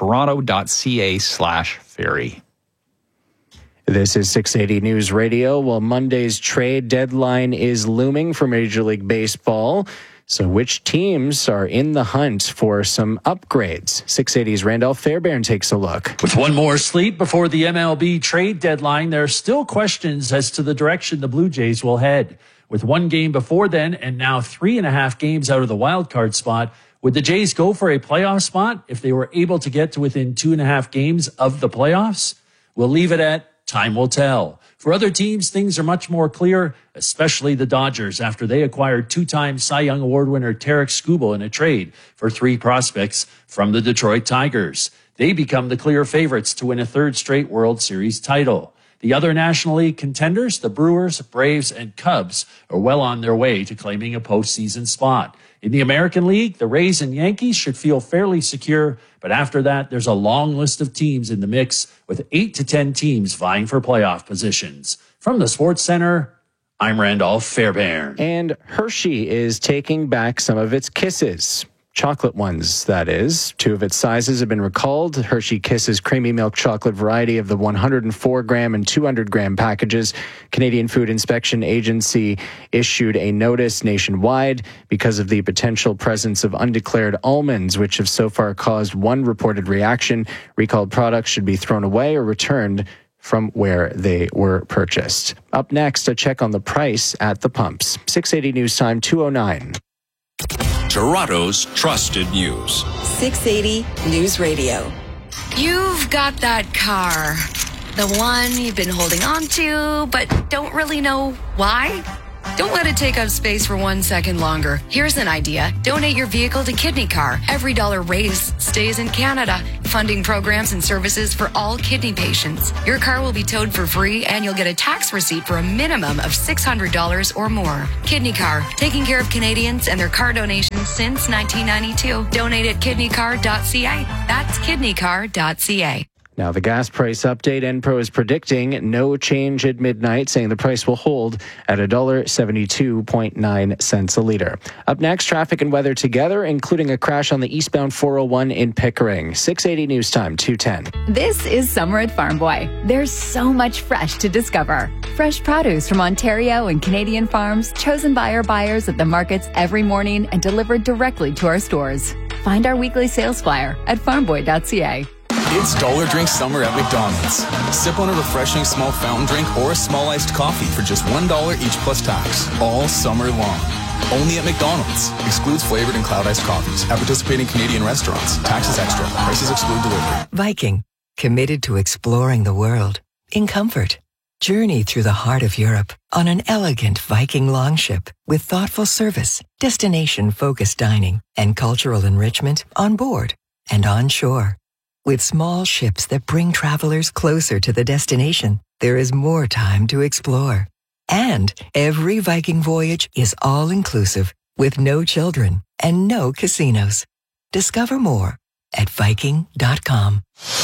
toronto.ca/ferry. This is 680 News Radio. Well, Monday's trade deadline is looming for Major League Baseball. So which teams are in the hunt for some upgrades? 680's Randolph Fairbairn takes a look. With one more sleep before the MLB trade deadline, there are still questions as to the direction the Blue Jays will head. With one game before then and now 3.5 games out of the wild card spot, would the Jays go for a playoff spot if they were able to get to within 2.5 games of the playoffs? We'll leave it at time will tell. For other teams, things are much more clear, especially the Dodgers, after they acquired two-time Cy Young Award winner Tarek Skubal in a trade for 3 prospects from the Detroit Tigers. They become the clear favorites to win a third straight World Series title. The other National League contenders, the Brewers, Braves, and Cubs, are well on their way to claiming a postseason spot. In the American League, the Rays and Yankees should feel fairly secure, but after that, there's a long list of teams in the mix with 8 to 10 teams vying for playoff positions. From the Sports Center, I'm Randolph Fairbairn. And Hershey is taking back some of its Kisses. Chocolate ones, that is. 2 of its sizes have been recalled. Hershey Kisses creamy milk chocolate variety of the 104-gram and 200-gram packages. Canadian Food Inspection Agency issued a notice nationwide because of the potential presence of undeclared almonds, which have so far caused 1 reported reaction. Recalled products should be thrown away or returned from where they were purchased. Up next, a check on the price at the pumps. 680 News Time 2:09. Toronto's trusted news. 680 News Radio. You've got that car. The one you've been holding on to, but don't really know why? Don't let it take up space for 1 second longer. Here's an idea. Donate your vehicle to Kidney Car. Every dollar raised stays in Canada, funding programs and services for all kidney patients. Your car will be towed for free, and you'll get a tax receipt for a minimum of $600 or more. Kidney Car, taking care of Canadians and their car donations since 1992. Donate at kidneycar.ca. That's kidneycar.ca. Now, the gas price update. Enpro is predicting no change at midnight, saying the price will hold at $1.72.9 a litre. Up next, traffic and weather together, including a crash on the eastbound 401 in Pickering. 680 News Time, 2:10. This is summer at Farm Boy. There's so much fresh to discover. Fresh produce from Ontario and Canadian farms, chosen by our buyers at the markets every morning and delivered directly to our stores. Find our weekly sales flyer at farmboy.ca. It's Dollar Drink Summer at McDonald's. Sip on a refreshing small fountain drink or a small iced coffee for just $1 each plus tax, all summer long. Only at McDonald's. Excludes flavored and cloud iced coffees. At participating Canadian restaurants. Taxes extra. Prices exclude delivery. Viking, committed to exploring the world in comfort. Journey through the heart of Europe on an elegant Viking longship with thoughtful service, destination-focused dining, and cultural enrichment on board and on shore. With small ships that bring travelers closer to the destination, there is more time to explore. And every Viking voyage is all-inclusive with no children and no casinos. Discover more at Viking.com.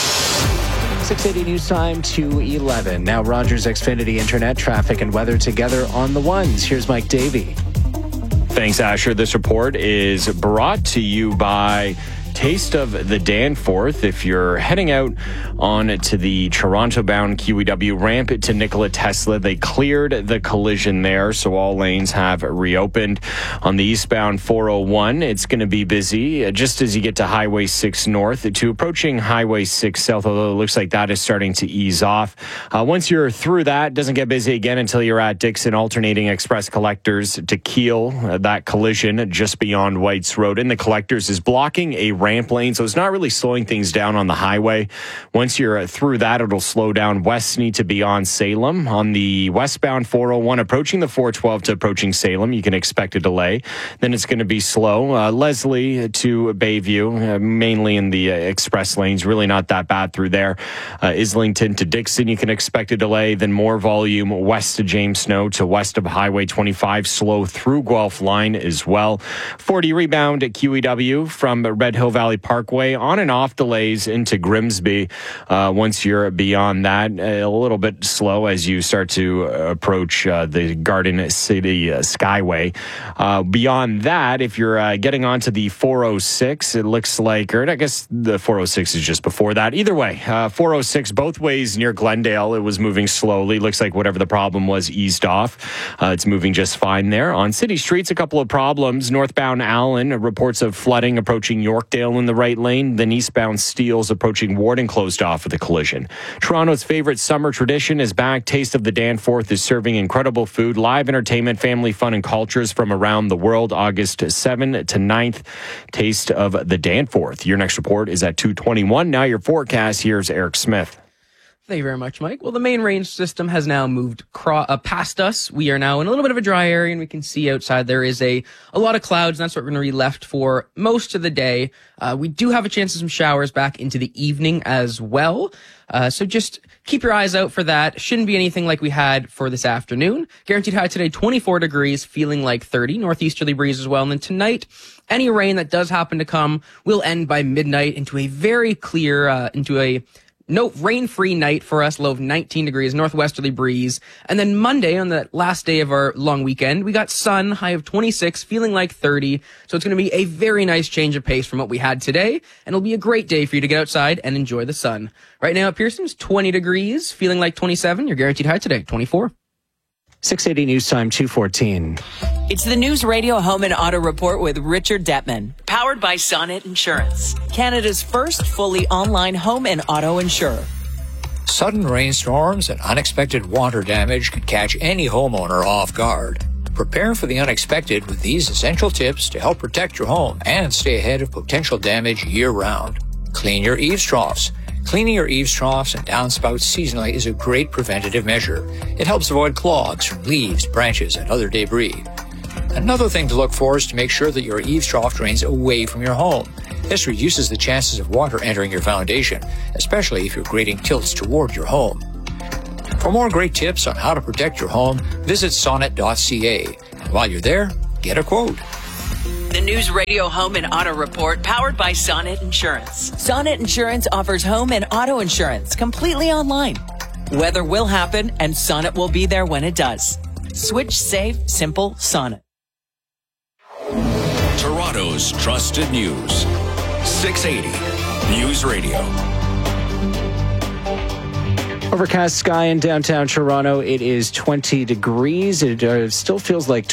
680 News Time, 2:11. Now Rogers Xfinity Internet, traffic and weather together on the ones. Here's Mike Davey. Thanks, Asher. This report is brought to you by Taste of the Danforth. If you're heading out on to the Toronto-bound QEW ramp to Nikola Tesla, they cleared the collision there, so all lanes have reopened. On the eastbound 401, it's going to be busy just as you get to Highway 6 North to approaching Highway 6 South, although it looks like that is starting to ease off. Once you're through that, it doesn't get busy again until you're at Dixon Alternating Express Collectors to Keele. That collision just beyond Whites Road in the Collectors is blocking a ramp lane, so it's not really slowing things down on the highway. Once you're through that, it'll slow down west need to beyond Salem. On the westbound 401, approaching the 412 to approaching Salem, you can expect a delay. Then it's going to be slow. Leslie to Bayview, mainly in the express lanes, really not that bad through there. Islington to Dixon, you can expect a delay. Then more volume west to James Snow to west of Highway 25, slow through Guelph Line as well. 40 rebound at QEW from Red Hill Valley Parkway, on and off delays into Grimsby. Once you're beyond that, a little bit slow as you start to approach the Garden City Skyway. Beyond that, if you're getting onto the 406, it looks like, or I guess the 406 is just before that. Either way, 406 both ways near Glendale, it was moving slowly. Looks like whatever the problem was eased off. It's moving just fine there. On city streets, a couple of problems. Northbound Allen, reports of flooding approaching Yorkdale in the right lane. Then eastbound Steeles approaching Warden closed off with a collision. Toronto's favorite summer tradition is back. Taste of the Danforth is serving incredible food, live entertainment, family fun, and cultures from around the world. August 7th to 9th. Taste of the Danforth. Your next report is at 2:21. Now your forecast. Here's Eric Smith. Thank you very much, Mike. Well, the main range system has now moved past us. We are now in a little bit of a dry area, and we can see outside there is a lot of clouds, and that's what we're going to be left for most of the day. We do have a chance of some showers back into the evening as well. So just keep your eyes out for that. Shouldn't be anything like we had for this afternoon. Guaranteed high today, 24 degrees, feeling like 30. Northeasterly breeze as well. And then tonight, any rain that does happen to come will end by midnight into a very clear, no rain-free night for us, low of 19 degrees, northwesterly breeze. And then Monday, on the last day of our long weekend, we got sun, high of 26, feeling like 30. So it's going to be a very nice change of pace from what we had today. And it'll be a great day for you to get outside and enjoy the sun. Right now at Pearson's, 20 degrees, feeling like 27. Your guaranteed high today, 24. 680 News Time, 2:14. It's the News Radio Home and Auto Report with Richard Detman, powered by Sonnet Insurance, Canada's first fully online home and auto insurer. Sudden rainstorms and unexpected water damage can catch any homeowner off guard. Prepare for the unexpected with these essential tips to help protect your home and stay ahead of potential damage year-round. Clean your eaves troughs. Cleaning your eaves troughs and downspouts seasonally is a great preventative measure. It helps avoid clogs from leaves, branches, and other debris. Another thing to look for is to make sure that your eaves trough drains away from your home. This reduces the chances of water entering your foundation, especially if your grading tilts toward your home. For more great tips on how to protect your home, visit sonnet.ca. And while you're there, get a quote. The News Radio Home and Auto Report, powered by Sonnet Insurance. Sonnet Insurance offers home and auto insurance completely online. Weather will happen, and Sonnet will be there when it does. Switch, save, simple, Sonnet. Toronto's trusted news. 680 News Radio. Overcast sky in downtown Toronto. It is 20 degrees. It still feels like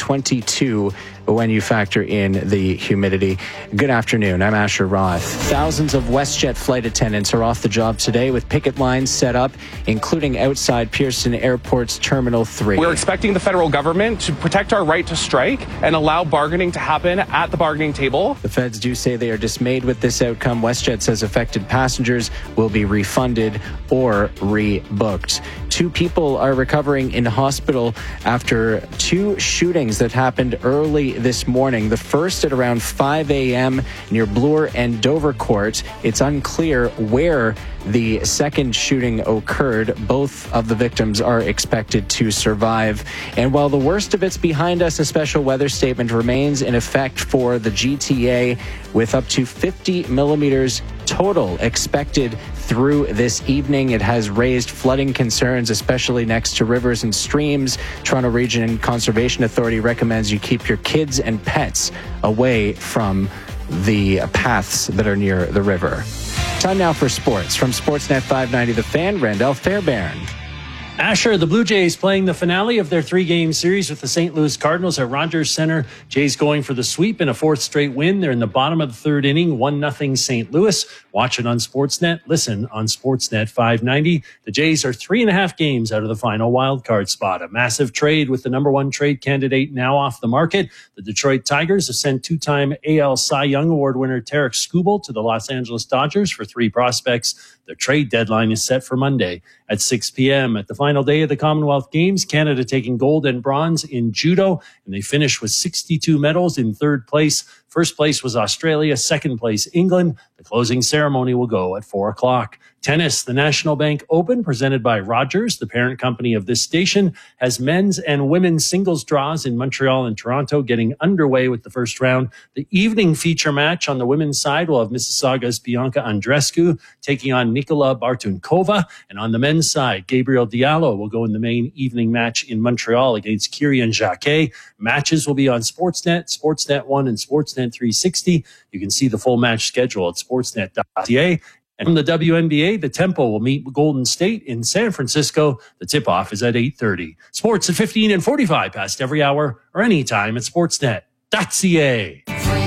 22 when you factor in the humidity. Good afternoon. I'm Asher Roth. Thousands of WestJet flight attendants are off the job today with picket lines set up, including outside Pearson Airport's Terminal 3. We're expecting the federal government to protect our right to strike and allow bargaining to happen at the bargaining table. The feds do say they are dismayed with this outcome. WestJet says affected passengers will be refunded or rebooked. 2 people are recovering in hospital after 2 shootings that happened early this morning. The first at around 5 a.m. near Bloor and Dovercourt. It's unclear where the second shooting occurred. Both of the victims are expected to survive. And while the worst of it's behind us, a special weather statement remains in effect for the GTA, with up to 50 millimeters total expected through this evening. It has raised flooding concerns, especially next to rivers and streams. Toronto Region Conservation Authority recommends you keep your kids and pets away from the paths that are near the river. Time now for sports. From Sportsnet 590 The Fan, Randall Fairbairn. Asher, the Blue Jays playing the finale of their 3-game series with the St. Louis Cardinals at Rogers Center. Jays going for the sweep in a 4th straight win. They're in the bottom of the 3rd inning, 1-0 St. Louis. Watch it on Sportsnet. Listen on Sportsnet 590. The Jays are 3.5 games out of the final wildcard spot. A massive trade with the number 1 trade candidate now off the market. The Detroit Tigers have sent 2-time AL Cy Young Award winner Tarek Skubal to the Los Angeles Dodgers for 3 prospects. The trade deadline is set for Monday at 6 p.m. At the final day of the Commonwealth Games, Canada taking gold and bronze in judo, and they finished with 62 medals in 3rd place. First place was Australia, 2nd place England. The closing ceremony will go at 4 o'clock. Tennis, the National Bank Open, presented by Rogers, the parent company of this station, has men's and women's singles draws in Montreal and Toronto getting underway with the first round. The evening feature match on the women's side will have Mississauga's Bianca Andreescu taking on Nikola Bartunkova. And on the men's side, Gabriel Diallo will go in the main evening match in Montreal against Kyrian Jacquet. Matches will be on Sportsnet, Sportsnet 1, and Sportsnet 360. You can see the full match schedule at sportsnet.ca. And from the WNBA, the Tempo will meet Golden State in San Francisco. The tip-off is at 8:30. Sports at 15 and 45 past every hour or anytime at sportsnet.ca.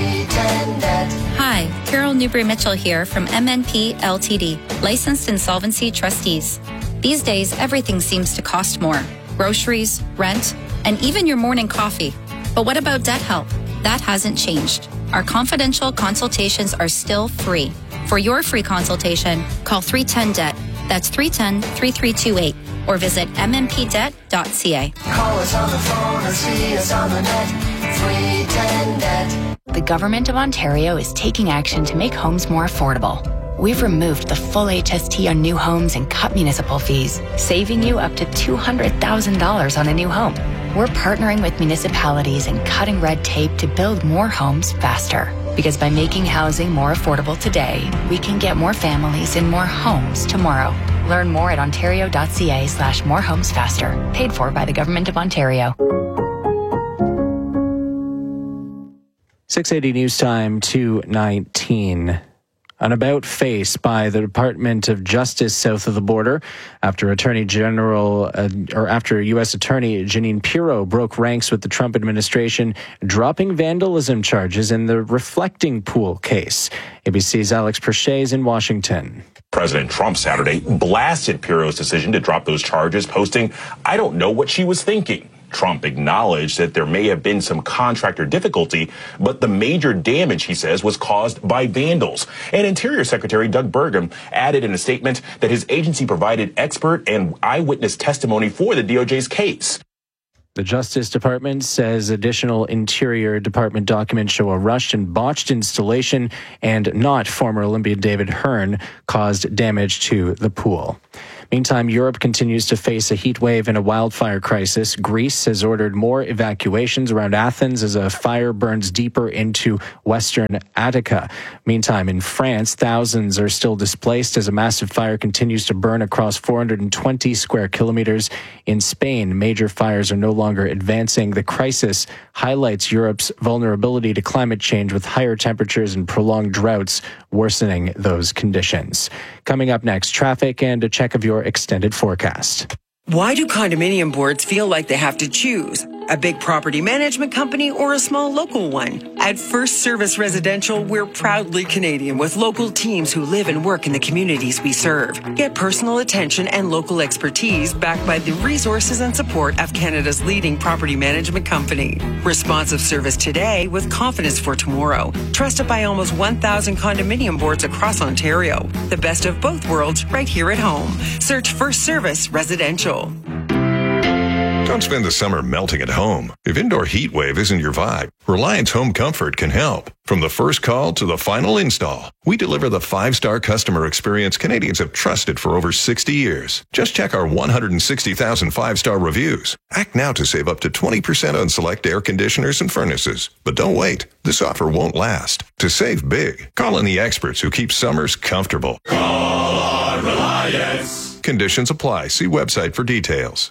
Hi, Carol Newbury-Mitchell here from MNP LTD, licensed insolvency trustees. These days, everything seems to cost more. Groceries, rent, and even your morning coffee. But what about debt help? That hasn't changed. Our confidential consultations are still free. For your free consultation, call 310-DEBT. That's 310-3328. Or visit mmpdebt.ca. Call us on the phone or see us on the net. 310-DEBT. The Government of Ontario is taking action to make homes more affordable. We've removed the full HST on new homes and cut municipal fees, saving you up to $200,000 on a new home. We're partnering with municipalities and cutting red tape to build more homes faster. Because by making housing more affordable today, we can get more families in more homes tomorrow. Learn more at ontario.ca/morehomesfaster. Paid for by the Government of Ontario. 680 News Time 2:19. An about-face by the Department of Justice south of the border after U.S. Attorney Jeanine Pirro broke ranks with the Trump administration, dropping vandalism charges in the Reflecting Pool case. ABC's Alex Perchet is in Washington. President Trump Saturday blasted Pirro's decision to drop those charges, posting, "I don't know what she was thinking." Trump acknowledged that there may have been some contractor difficulty, but the major damage, he says, was caused by vandals. And Interior Secretary Doug Burgum added in a statement that his agency provided expert and eyewitness testimony for the DOJ's case. The Justice Department says additional Interior Department documents show a rushed and botched installation and not former Olympian David Hearn caused damage to the pool. Meantime, Europe continues to face a heat wave and a wildfire crisis. Greece has ordered more evacuations around Athens as a fire burns deeper into western Attica. Meantime, in France, thousands are still displaced as a massive fire continues to burn across 420 square kilometers. In Spain, major fires are no longer advancing. The crisis highlights Europe's vulnerability to climate change, with higher temperatures and prolonged droughts worsening those conditions. Coming up next, traffic and a check of your extended forecast. Why do condominium boards feel like they have to choose? A big property management company or a small local one? At First Service Residential, we're proudly Canadian with local teams who live and work in the communities we serve. Get personal attention and local expertise backed by the resources and support of Canada's leading property management company. Responsive service today with confidence for tomorrow. Trusted by almost 1,000 condominium boards across Ontario. The best of both worlds right here at home. Search First Service Residential. Don't spend the summer melting at home. If indoor heat wave isn't your vibe, Reliance Home Comfort can help. From the first call to the final install, we deliver the 5-star customer experience Canadians have trusted for over 60 years. Just check our 160,000 5-star reviews. Act now to save up to 20% on select air conditioners and furnaces. But don't wait. This offer won't last. To save big, call in the experts who keep summers comfortable. Call on Reliance. Conditions apply. See website for details.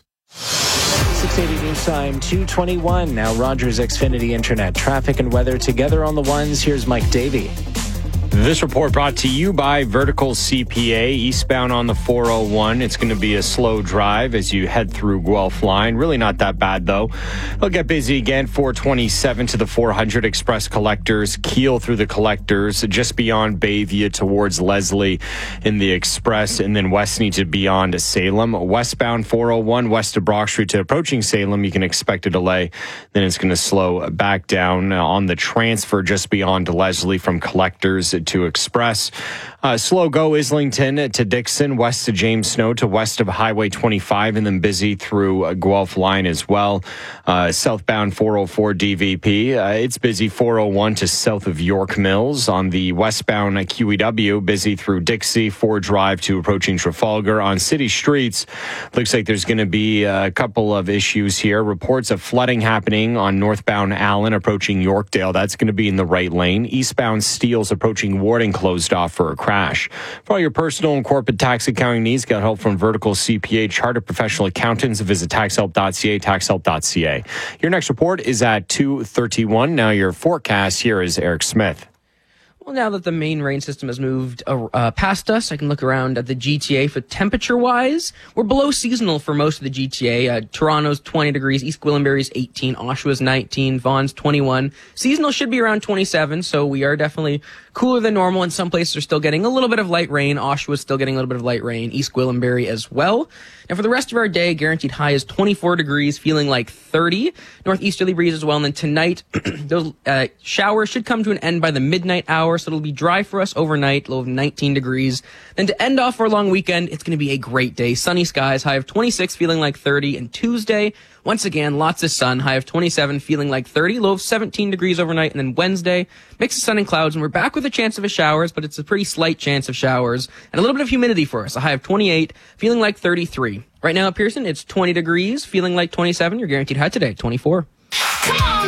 680 News Time 221. Now Rogers Xfinity Internet. Traffic and weather together on the ones. Here's Mike Davey. This report brought to you by Vertical CPA, eastbound on the 401. It's going to be a slow drive as you head through Guelph Line. Really not that bad, though. It'll get busy again, 427 to the 400 Express Collectors, Keel through the Collectors, just beyond Bayview towards Leslie in the Express, and then Westney to beyond Salem. Westbound 401, west of Brock Street to approaching Salem, you can expect a delay. Then it's going to slow back down on the transfer just beyond Leslie from Collectors to Express. Slow go Islington to Dixon, west to James Snow to west of Highway 25, and then busy through Guelph Line as well. Southbound 404 DVP. It's busy 401 to south of York Mills. On the westbound QEW, busy through Dixie, Ford Drive to approaching Trafalgar. On city streets, looks like there's going to be a couple of issues here. Reports of flooding happening on northbound Allen approaching Yorkdale. That's going to be in the right lane. Eastbound Steeles approaching Warden closed off for a crash. For all your personal and corporate tax accounting needs, get help from Vertical CPA, chartered professional accountants. Visit taxhelp.ca, taxhelp.ca. Your next report is at 2:31. Now your forecast, here is Eric Smith. Well, now that the main rain system has moved past us, I can look around at the GTA for temperature-wise. We're below seasonal for most of the GTA. Toronto's 20 degrees, East Gwillimbury's 18, Oshawa's 19, Vaughan's 21. Seasonal should be around 27, so we are definitely cooler than normal. In some places are still getting a little bit of light rain. Oshawa's still getting a little bit of light rain. East Gwillimbury as well. Now for the rest of our day, guaranteed high is 24 degrees, feeling like 30. Northeasterly breeze as well. And then tonight, those showers should come to an end by the midnight hour, so it'll be dry for us overnight, low of 19 degrees. Then to end off our long weekend, it's going to be a great day. Sunny skies, high of 26, feeling like 30. And Tuesday, once again, lots of sun, high of 27, feeling like 30, low of 17 degrees overnight. And then Wednesday, mix of sun and clouds, and we're back with a chance of a showers, but it's a pretty slight chance of showers. And a little bit of humidity for us, a high of 28, feeling like 33. Right now at Pearson, it's 20 degrees, feeling like 27. Your guaranteed high today, 24. Come on!